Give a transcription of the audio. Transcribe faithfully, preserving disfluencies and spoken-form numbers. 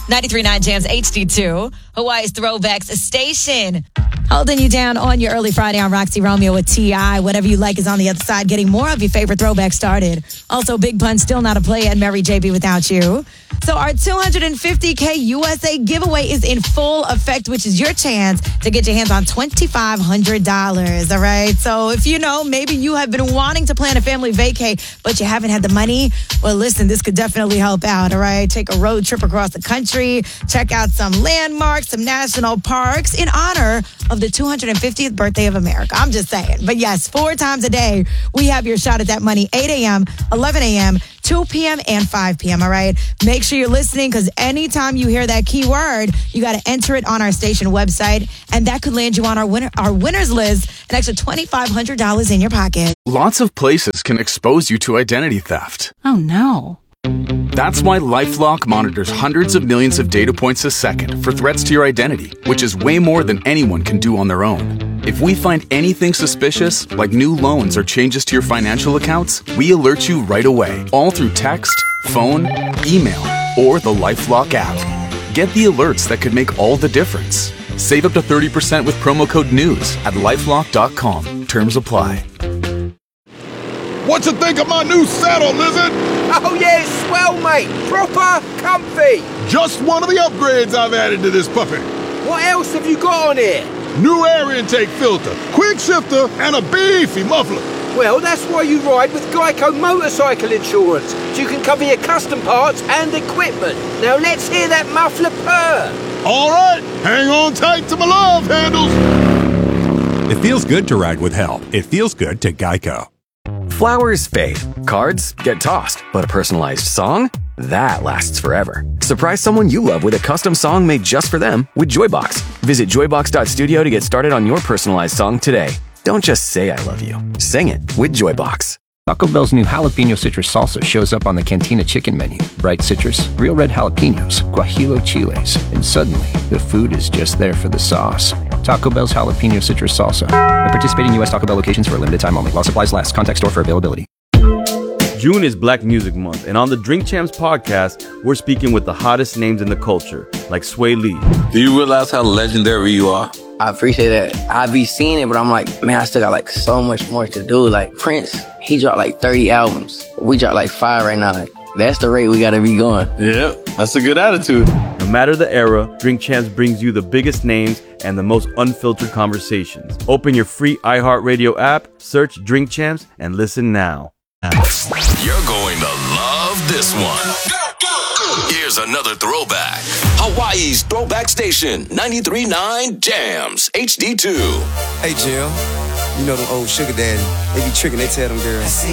ninety-three point nine Jams H D two, Hawaii's Throwbacks Station. Holding you down on your early Friday on Roxy Romeo with T I Whatever you like is on the other side, getting more of your favorite throwbacks started. Also, Big Pun still not a play at Mary J B without you. So our two hundred fifty K U S A giveaway is in full effect, which is your chance to get your hands on two thousand five hundred dollars, all right? So if you know, maybe you have been wanting to plan a family vacay, but you haven't had the money, well, listen, this could definitely help out, all right? Take a road trip across the country, check out some landmarks, some national parks in honor of the two hundred fiftieth birthday of America. I'm just saying. But yes, four times a day, we have your shot at that money, eight a.m., eleven a.m., two p.m., and five p.m., all right? Make sure you're listening, because anytime you hear that keyword, you got to enter it on our station website, and that could land you on our winner our winners list, an extra two thousand five hundred dollars in your pocket. Lots of places can expose you to identity theft. Oh, no. That's why LifeLock monitors hundreds of millions of data points a second for threats to your identity, which is way more than anyone can do on their own. If we find anything suspicious, like new loans or changes to your financial accounts, we alert you right away, all through text, phone, email, or the LifeLock app. Get the alerts that could make all the difference. Save up to thirty percent with promo code NEWS at lifelock dot com. Terms apply. What you think of my new saddle, Lizard? Oh yeah, it's swell, mate. Proper comfy. Just one of the upgrades I've added to this puppy. What else have you got on here? New air intake filter, quick shifter, and a beefy muffler. Well, that's why you ride with Geico Motorcycle Insurance, so you can cover your custom parts and equipment. Now let's hear that muffler purr. All right, hang on tight to my love handles. It feels good to ride with help. It feels good to Geico. Flowers fade, cards get tossed, but a personalized song? That lasts forever. Surprise someone you love with a custom song made just for them with Joybox. Visit joybox dot studio to get started on your personalized song today. Don't just say I love you. Sing it with Joybox. Taco Bell's new jalapeno citrus salsa shows up on the Cantina chicken menu. Bright citrus, real red jalapenos, guajillo chiles, and suddenly the food is just there for the sauce. Taco Bell's jalapeno citrus salsa. At participating U S Taco Bell locations for a limited time only. While supplies last. Contact store for availability. June is Black Music Month, and on the Drink Champs podcast, we're speaking with the hottest names in the culture, like Sway Lee. Do you realize how legendary you are? I appreciate that. I be seeing it, but I'm like, man, I still got like so much more to do. Like Prince, he dropped like thirty albums. We dropped like five right now. Like, that's the rate we gotta be going. Yep, that's a good attitude. No matter the era, Drink Champs brings you the biggest names and the most unfiltered conversations. Open your free iHeartRadio app, search Drink Champs, and listen now. You're going to love this one. Here's another throwback. Hawaii's Throwback Station, ninety-three point nine Jams H D two. Hey, Jill. You know them old sugar daddy. They be tricking, they tell them girls.